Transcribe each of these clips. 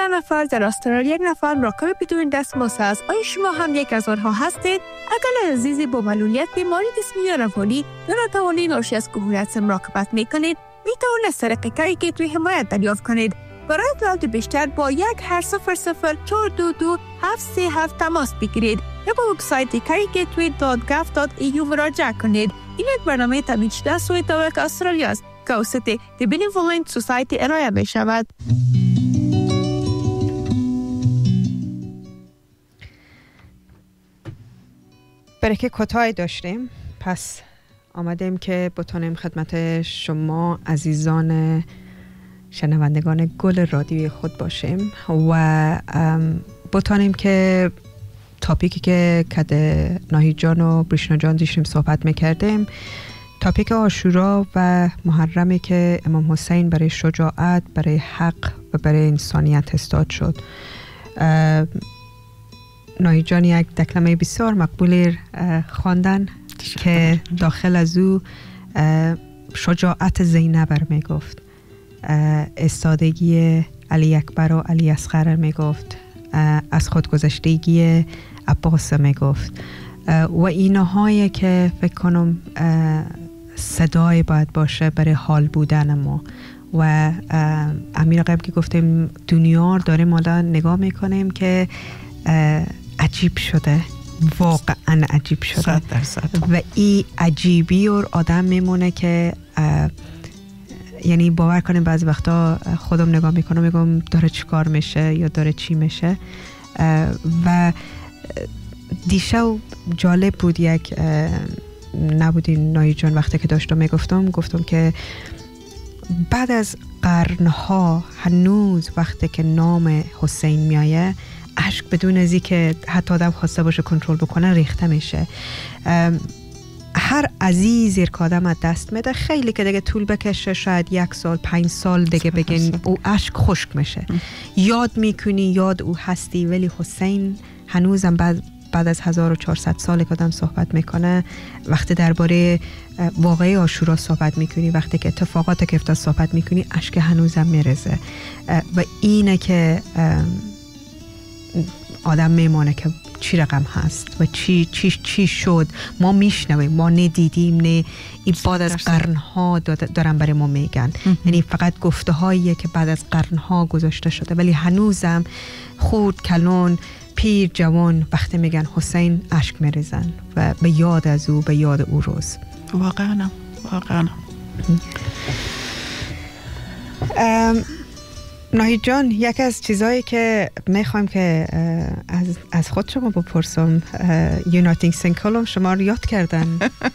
13 نفر، در استرالیا 1 نفر مراقب بدون دستمزد است. آیا شما هم یک از آنها هستید؟ اگر عزیزی با معلولیت بیماری جسمی یا روانی یا ناتوانی ناشی از کهولت مراقبت میکنید، میتوانید از طریق کریکیتوی حمایت دریافت کنید. برای اطلاعات بیشتر با 1-800-422-737 تماس بگیرید یا به وبسایت karigateway.gov.au مراجعه کنید. این یک برنامه تامین شده از سوی دولت استرالیا است که توسط The Benevolent Society ارائه می شود. برکه کوتاهی داشتیم، پس آمدیم که بتونیم خدمت شما عزیزان شنوندگان گل رادیوی خود باشیم و بتونیم که تاپیکی که کده ناهید جان و بریشنا جان داشتیم صحبت میکردیم، تاپیک عاشورا و محرمی که امام حسین برای شجاعت، برای حق و برای انسانیت استاد شد. ناهید جان یک دکلمه بسیار مقبولی خواندن که داخل از او شجاعت زینب می گفت، استادگی علی اکبر و علی اصغر می گفت، از خودگذشتگی عباس می گفت و اینهایی که فکر کنم صدای باید باشه برای حال بودن ما. و امیر قبل که گفتیم دنیا داریم مالا نگاه میکنیم که عجیب شده، واقعا عجیب شده 100%. و این عجیبی اور آدم میمونه که یعنی باور کنیم بعضی وقتا خودم نگاه میکنم میگم داره چی کار میشه یا داره چی میشه. و دیشب جالب بود، یک نبودین ناهید جان وقتی که داشتم گفتم که بعد از قرنها هنوز وقتی که نام حسین میایه اشک بدون ازی که حتی آدم خواسته باشه کنترل بکنه ریخته میشه. هر عزیزی که آدم از دست میده خیلی که دیگه طول بکشه، شاید 1 سال 5 سال دیگه بگین او اشک خشک میشه، یاد میکنی، یاد او هستی. ولی حسین هنوزم بعد از 1400 سال که آدم صحبت میکنه، وقتی درباره واقعی عاشورا صحبت میکنی، وقتی که اتفاقات که افتاد صحبت میکنی، اشک هنوزم میرزه و اینه که آدم میمانه که چی رقم هست و چی شد. ما میشنویم، ما ندیدیم، نه این بعد از قرنها دارن برای ما میگن. یعنی فقط گفته هاییه که بعد از قرنها گذاشته شده، ولی هنوزم خود کلون پیر جوان وقتی میگن حسین اشک میریزن و به یاد از او، به یاد او روز. واقعا ناهید جان، یک از چیزایی که میخوایم که از خود شما بپرسم، یونایتینگ سینکلوم شما رو یاد کردن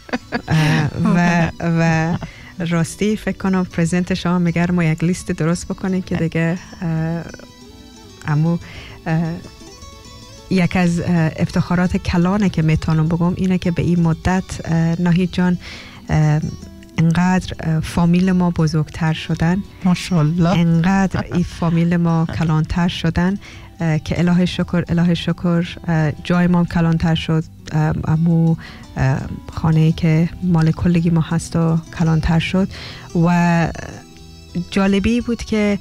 و راستی فکر کنم پرزنت شما میگه ما یک لیست درست بکنیم که دیگه یک از افتخارات کلانه که میتونم بگم اینه که به این مدت ناهید جان انقدر فامیل ما بزرگتر شدن، ماشاءالله، انقدر این فامیل ما کلانتر شدن که الهی شکر جای ما کلانتر شد. امو خانه‌ای که مال کلگی ما هست و کلانتر شد. و جالبی بود که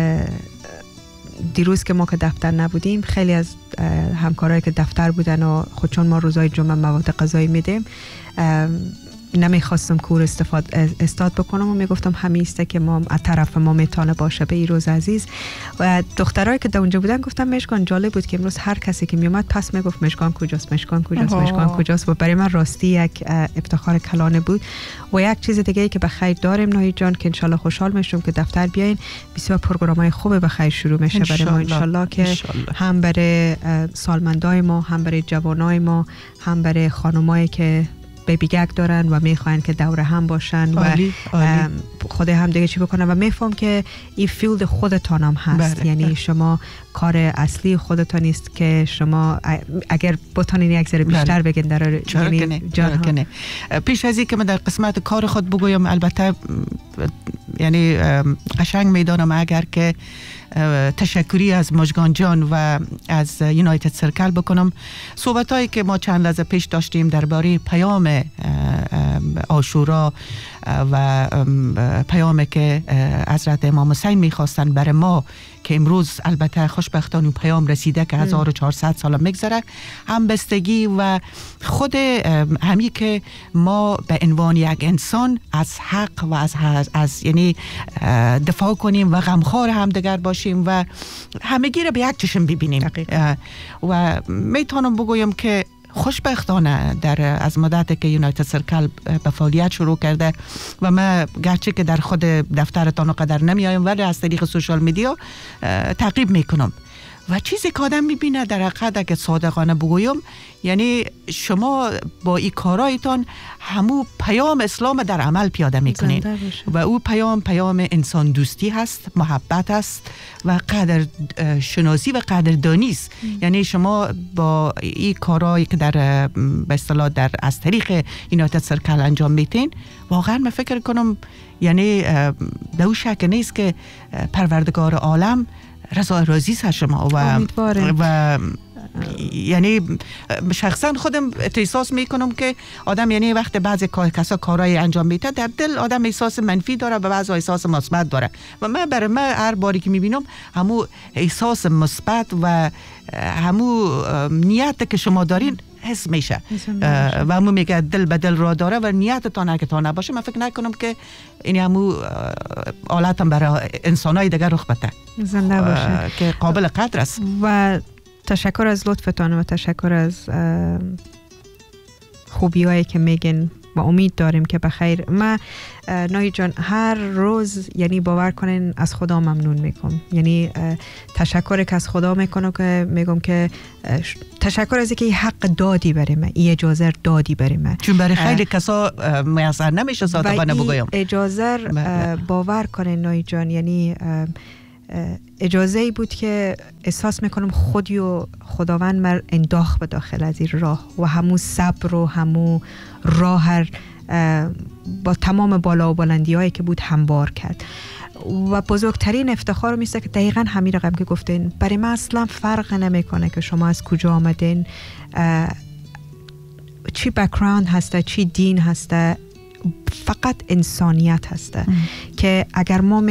دیروز که ما که دفتر نبودیم، خیلی از همکارایی که دفتر بودن و خود چون ما روزای جمعه مواد غذایی میدیم نمیخواستم کور استاد بکنم و میگفتم همیسته که ما از طرف ما میتونه باشه به این روز عزیز. و دخترایی که در اونجا بودن گفتم مشکان. جالب بود که امروز هر کسی که میومد پس میگفت مشکان کجاست و برای من راستی یک افتخار کلانه بود. و یک چیز دیگه ای که به خیر داریم ناهید جان که انشالله خوشحال میشم که دفتر بیاین، بسیار پروگرامای خوبه به خیر شروع میشه برای ما انشالله که هم برای سالمندای ما، هم برای جوانای ما، هم برای خانمایی که بیبیگک دارن و میخواین که دوره هم باشن و خود هم دیگه چی بکنن و میفهم که این فیلد خودتان هم هست. یعنی شما کار اصلی خودتان نیست که شما اگر بتونین یک ذره بیشتر بگین در جان. پیش از این که من در قسمت کار خود بگویم، البته یعنی قشنگ میدانم اگر که تشکری از مژگان جان و از یونایتد سرکل بکنم. صحبتایی که ما چند لحظه پیش داشتیم درباره پیام عاشورا و پیامی که حضرت امام حسین میخواستن برای ما که امروز البته خوشبختانه پیام رسیده که 1400 سال میگذره، همبستگی و خود همی که ما به عنوان یک انسان از حق و از یعنی دفاع کنیم و غمخوار همدیگر باشیم و همگی را به یک چشم ببینیم. و میتونم بگویم که خوشبختانه در از مدتی که یونایتد سرکل به فعالیت شروع کرده و ما گرچه که در خود دفترتان قدر نمیایم ولی از طریق سوشال میدیا تعقیب میکنم و چیزی که آدم میبینه در حقیقت که صادقانه بگویم، یعنی شما با این کارایتان همو پیام اسلام در عمل پیاده میکنین و او پیام انسان دوستی هست، محبت هست و قدر شناسی و قدردانی است. یعنی شما با این کارایی که در به اصطلاح در از طریق یونایتد سرکل انجام میتین، واقعا من فکر کنم یعنی به او شک نیست که پروردگار عالم رضا راضی است شما و یعنی شخصا خودم احساس میکنم که آدم یعنی وقت بعضی کسا کارهای انجام میده در دل آدم احساس منفی داره و بعضی احساس مثبت داره و من برای من هر باری که میبینم همو احساس مثبت و همو نیت که شما دارین حس میشه و همو میگه دل به دل را داره و نیتتان اگه تا نباشه من فکر نکنم که این همو حالتم برای انسانای دیگر رخ بده زنده باشه که قابل قدر است. و تشکر از لطفتان و تشکر از خوبیایی که میگین و امید داریم که بخیر. من ناهید جان هر روز یعنی باور کنین از خدا ممنون میکنم، یعنی تشکر که از خدا میکنم که میگم که تشکر از اینکه حق دادی برای من، این اجازه دادی برای من، چون برای خیلی کسا میسر نمیشه صادقانه بگویم اجازه باور کنین ناهید جان، یعنی اجازه ای بود که احساس میکنم خودی و خداوند مر انداخت به داخل از این راه و همو صبر و همو راه با تمام بالا و بلندی هایی که بود هموار کرد و بزرگترین افتخار میسته که دقیقا همین رقم که گفتین برای من اصلا فرق نمیکنه که شما از کجا آمدین، چی بک‌گراند هسته، چی دین هسته، فقط انسانیت هسته که اگر ما